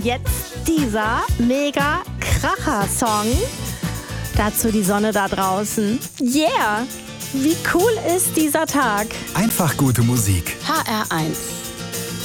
Jetzt dieser mega Kracher-Song. Dazu die Sonne da draußen. Yeah! Wie cool ist dieser Tag? Einfach gute Musik. HR1